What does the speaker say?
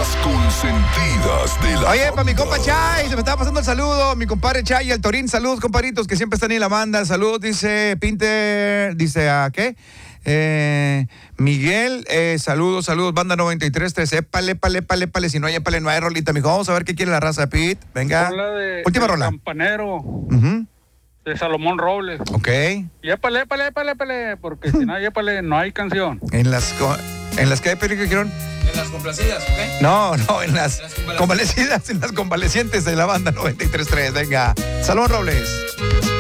Las consentidas de la Oye, para mi banda. compa Chay, se me estaba pasando el saludo. Mi compadre Chay y el Torín, saludos, comparitos, que siempre están ahí en la banda. Saludos, dice Pinter, dice ¿a qué? Miguel, saludos, banda 93.3. Épale, si no hay épale, no hay rolita, mijo. Vamos a ver qué quiere la raza, Pete. Venga. Última rola. Campanero. Uh-huh. De Salomón Robles. Ok. Y épale, porque si no hay épale, no hay canción. ¿En las que hay dijeron? En las complacidas, ¿ok? No, en las convalecidas, en las convalecientes de la banda 93.3. Venga, Salomón Robles.